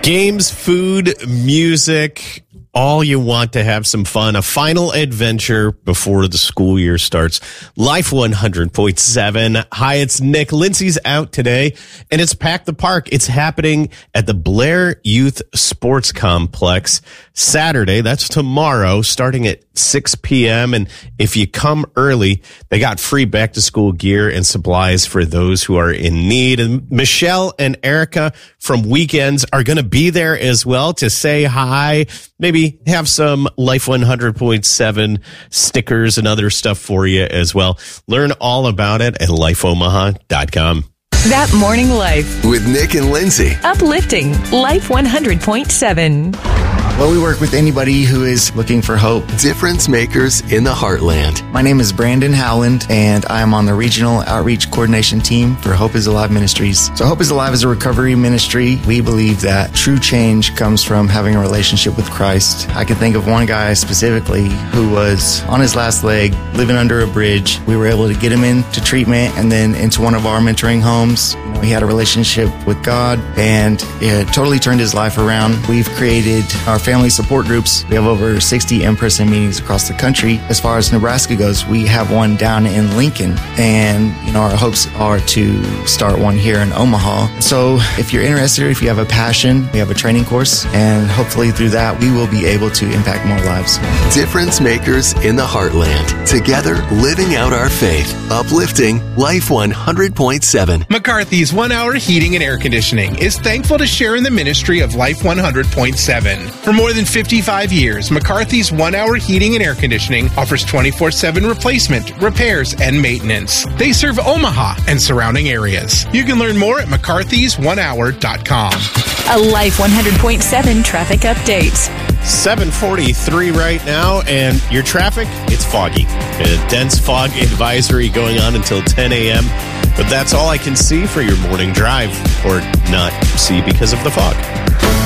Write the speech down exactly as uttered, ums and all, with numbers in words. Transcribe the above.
Games, food, music, all you want to have some fun. A final adventure before the school year starts. Life one hundred point seven. Hi, it's Nick. Lindsay's out today, and it's Pack the Park. It's happening at the Blair Youth Sports Complex Saturday. That's tomorrow, starting at six p.m. And if you come early, they got free back-to-school gear and supplies for those who are in need. And Michelle and Erica from Weekends are going to be there as well to say hi, maybe have some Life one hundred point seven stickers and other stuff for you as well. Learn all about it at life omaha dot com. That Morning Life with Nick and Lindsay. Uplifting Life one hundred point seven. Well, we work with anybody who is looking for hope. Difference makers in the heartland. My name is Brandon Howland, and I am on the Regional Outreach Coordination Team for Hope is Alive Ministries. So Hope is Alive is a recovery ministry. We believe that true change comes from having a relationship with Christ. I can think of one guy specifically who was on his last leg, living under a bridge. We were able to get him into treatment and then into one of our mentoring homes. You know, he had a relationship with God, and it totally turned his life around. We've created our family support groups. We have over sixty in-person meetings across the country. As far as Nebraska goes, we have one down in Lincoln, and you know our hopes are to start one here in Omaha. So if you're interested, if you have a passion, we have a training course, and hopefully through that we will be able to impact more lives. Difference makers in the heartland. Together, living out our faith. Uplifting Life one hundred point seven. McCarthy's One Hour Heating and Air Conditioning is thankful to share in the ministry of Life one hundred point seven. For more than fifty-five years, McCarthy's One Hour Heating and Air Conditioning offers twenty-four seven replacement, repairs, and maintenance. They serve Omaha and surrounding areas. You can learn more at mccarthys one hour dot com. A Life one hundred point seven traffic update. seven forty-three right now, and your traffic, it's foggy. A dense fog advisory going on until ten a.m., but that's all I can see for your morning drive, or not see because of the fog.